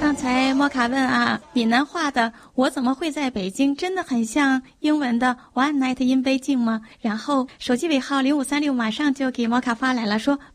刚才莫卡问啊，闽南话的我怎么会在北京真的很像英文的 One Night in Beijing 吗？然后手机尾号0536马上就给莫卡发来了，说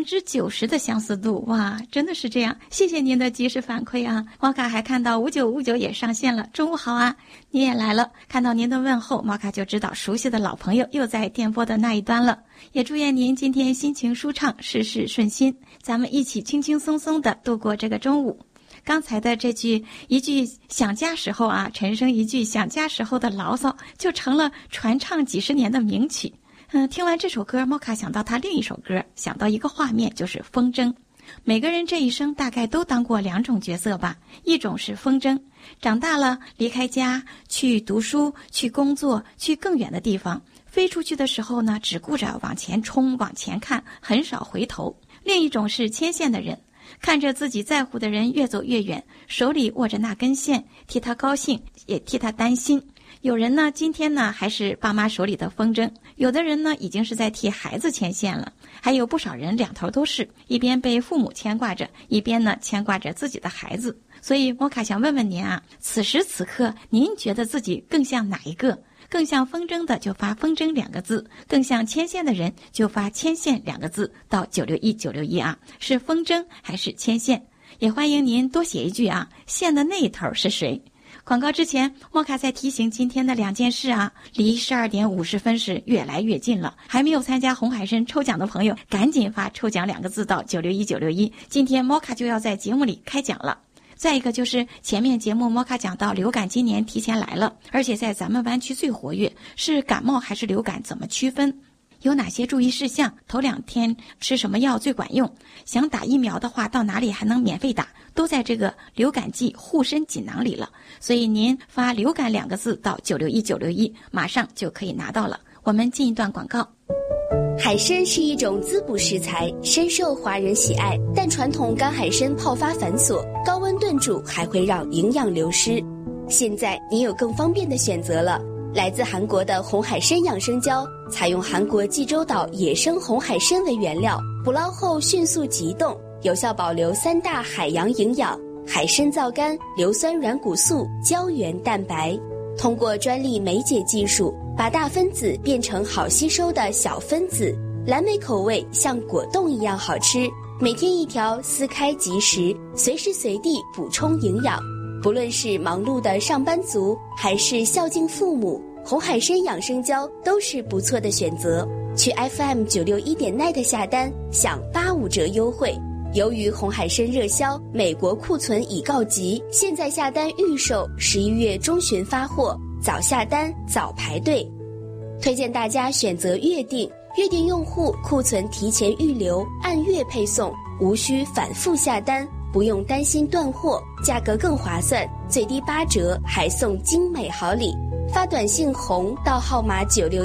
90%的相似度。哇，真的是这样，谢谢您的及时反馈啊。莫卡还看到5959也上线了，中午好啊，你也来了。看到您的问候，莫卡就知道熟悉的老朋友又在电波的那一端了。也祝愿您今天心情舒畅，事事顺心，咱们一起轻轻松松的度过这个中午。刚才的一句想家时候啊，陈升一句想家时候的牢骚，就成了传唱几十年的名曲。听完这首歌，莫卡想到他另一首歌，想到一个画面，就是风筝。每个人这一生大概都当过两种角色吧，一种是风筝，长大了离开家去读书，去工作，去更远的地方，飞出去的时候呢，只顾着往前冲，往前看，很少回头。另一种是牵线的人，看着自己在乎的人越走越远，手里握着那根线，替他高兴，也替他担心。有人呢，今天呢还是爸妈手里的风筝，有的人呢已经是在替孩子牵线了，还有不少人两头都是，一边被父母牵挂着，一边呢牵挂着自己的孩子。所以莫卡想问问您啊，此时此刻您觉得自己更像哪一个？更像风筝的就发风筝2个字，更像牵线的人就发牵线2个字，到961啊，是风筝还是牵线？也欢迎您多写一句啊，线的那一头是谁？广告之前，莫卡再提醒今天的2件事啊，离12点50分是越来越近了。还没有参加红海参抽奖的朋友，赶紧发抽奖2个字到961，今天莫卡就要在节目里开奖了。再一个就是前面节目莫卡讲到流感今年提前来了，而且在咱们湾区最活跃，是感冒还是流感怎么区分？有哪些注意事项？头2天吃什么药最管用？想打疫苗的话，到哪里还能免费打？都在这个流感季护身锦囊里了。所以您发流感2个字到961，马上就可以拿到了。我们进一段广告。 海参是一种滋补食材，深受华人喜爱，但传统干海参泡发繁琐，高温炖煮还会让营养流失。现在你有更方便的选择了，来自韩国的红海参养生胶，采用韩国济州岛野生红海参为原料，捕捞后迅速急冻，有效保留3大海洋营养：海参皂苷、硫酸软骨素、胶原蛋白。通过专利酶解技术，把大分子变成好吸收的小分子，蓝莓口味像果冻一样好吃。每天1条，撕开即食，随时随地补充营养。不论是忙碌的上班族，还是孝敬父母，红海参养生胶都是不错的选择。去 FM961.net 下单，享85折优惠。由于红海参热销，美国库存已告急，现在下单预售，11月中旬发货，早下单早排队。推荐大家选择月订，月订用户库存提前预留，按月配送，无需反复下单，不用担心断货，价格更划算，最低8折，还送精美好礼。发短信红到号码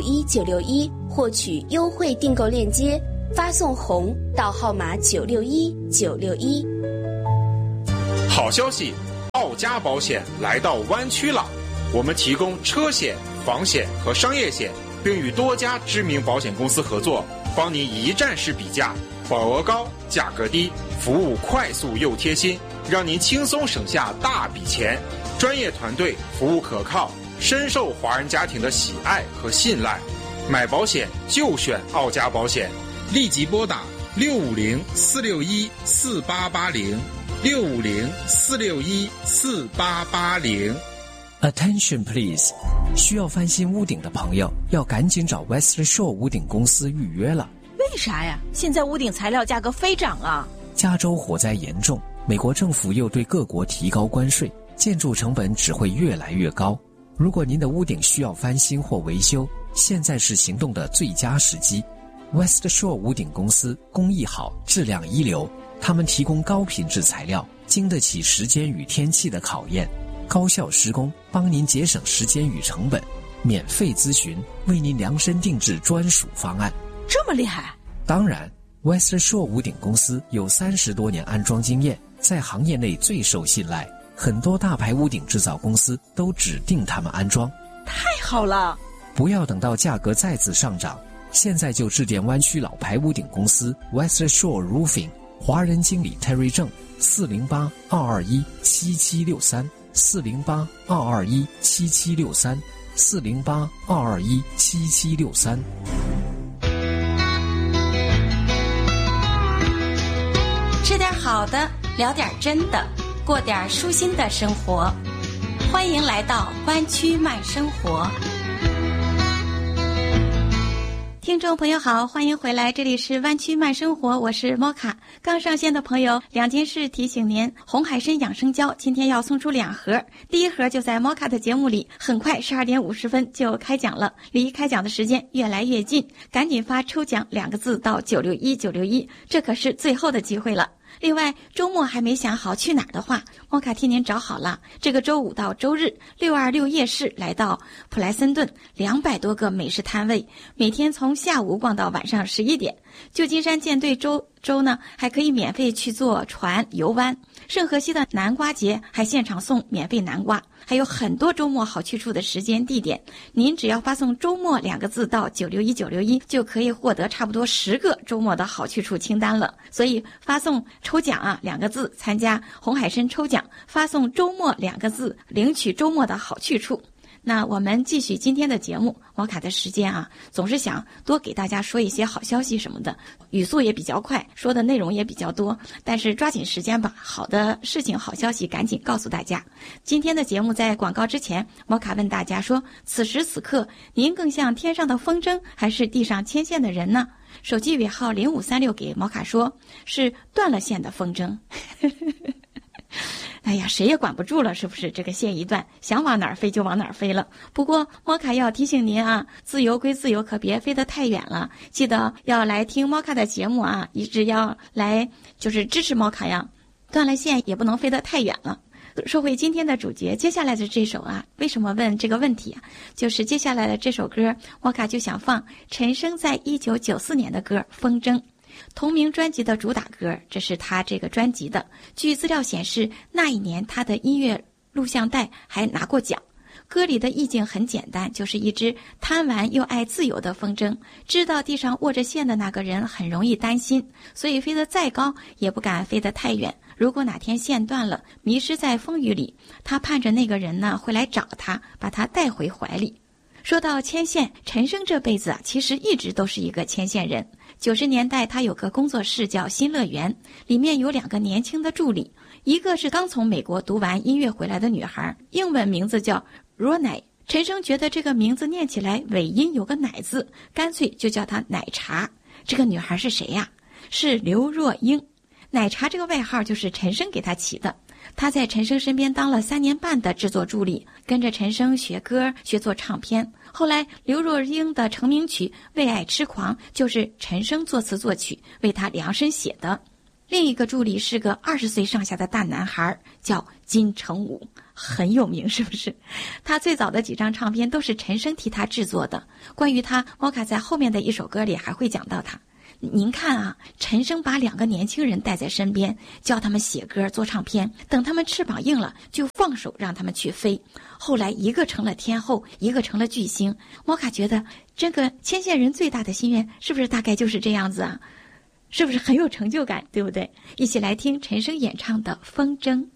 961961获取优惠订购链接，发送红到号码961961。 好消息，奥家保险来到湾区了，我们提供车险、房险和商业险，并与多家知名保险公司合作，帮您一站式比价，保额高，价格低，服务快速又贴心，让您轻松省下大笔钱。专业团队，服务可靠，深受华人家庭的喜爱和信赖。买保险就选奥家保险，立即拨打650-461-4880，650-461-4880。 Attention please， 需要翻新屋顶的朋友要赶紧找 West Shore 屋顶公司预约了。 为啥呀？现在屋顶材料价格飞涨啊！ 加州火灾严重，美国政府又对各国提高关税，建筑成本只会越来越高。如果您的屋顶需要翻新或维修，现在是行动的最佳时机。West Shore 屋顶公司工艺好，质量一流，他们提供高品质材料，经得起时间与天气的考验，高效施工，帮您节省时间与成本，免费咨询，为您量身定制专属方案。 这么厉害？ 当然 West Shore 屋顶公司有30多年安装经验，在行业内最受信赖，很多大牌屋顶制造公司都指定他们安装。 太好了！ 不要等到价格再次上涨，现在就致电湾区老牌屋顶公司 West Shore Roofing， 华人经理 Terry 郑 ，408-221-7763，408-221-7763。 吃点好的，聊点真的，过点舒心的生活。欢迎来到湾区慢生活。听众朋友好，欢迎回来，这里是湾区慢生活，我是莫卡。刚上线的朋友，2件事提醒您，红海参养生胶今天要送出2盒，第一盒就在莫卡的节目里，很快12点50分就开奖了，离开奖的时间越来越近，赶紧发抽奖2个字到961961，这可是最后的机会了。另外，周末还没想好去哪儿的话，莫卡替您找好了。这个周5到周日，626夜市来到普莱森顿，200多个美食摊位，每天从下午逛到晚上11点。旧金山舰队周呢，还可以免费去坐船游湾。圣荷西的南瓜节还现场送免费南瓜，还有很多周末好去处的时间地点。您只要发送周末2个字到961961，就可以获得差不多10个周末的好去处清单了。所以发送抽奖啊2个字参加红海参抽奖，发送周末2个字领取周末的好去处。那我们继续今天的节目，莫卡的时间啊，总是想多给大家说一些好消息什么的，语速也比较快，说的内容也比较多，但是抓紧时间吧，好的事情好消息赶紧告诉大家。今天的节目在广告之前，莫卡问大家说，此时此刻您更像天上的风筝还是地上牵线的人呢？手机尾号0536给莫卡说，是断了线的风筝。哎呀，谁也管不住了，是不是？这个线一断，想往哪儿飞就往哪儿飞了。不过莫卡要提醒您啊，自由归自由，可别飞得太远了。记得要来听莫卡的节目啊，一直要来就是支持莫卡呀。断了线也不能飞得太远了。说回今天的主角，接下来的这首啊，为什么问这个问题啊？就是接下来的这首歌，莫卡就想放陈升在1994年的歌《风筝》。同名专辑的主打歌，这是他这个专辑的。据资料显示，那一年他的音乐录像带还拿过奖。歌里的意境很简单，就是一只贪玩又爱自由的风筝，知道地上握着线的那个人很容易担心，所以飞得再高也不敢飞得太远。如果哪天线断了，迷失在风雨里，他盼着那个人呢会来找他，把他带回怀里。说到牵线，陈升这辈子啊，其实一直都是一个牵线人。90年代他有个工作室叫新乐园，里面有2个年轻的助理，一个是刚从美国读完音乐回来的女孩，英文名字叫 Ronay。 陈升觉得这个名字念起来尾音有个奶字，干脆就叫她奶茶。这个女孩是谁呀？是刘若英。奶茶这个外号就是陈升给她起的。他在陈升身边当了3年半的制作助理，跟着陈升学歌，学做唱片。后来刘若英的成名曲《为爱痴狂》就是陈升作词作曲，为他量身写的。另一个助理是个20岁上下的大男孩，叫金城武，很有名，是不是？他最早的几张唱片都是陈升替他制作的。关于他，莫卡在后面的一首歌里还会讲到他。您看啊，陈升把2个年轻人带在身边，教他们写歌做唱片，等他们翅膀硬了就放手让他们去飞。后来一个成了天后，一个成了巨星。莫卡觉得这个牵线人最大的心愿是不是大概就是这样子啊？是不是很有成就感，对不对？一起来听陈升演唱的《风筝》。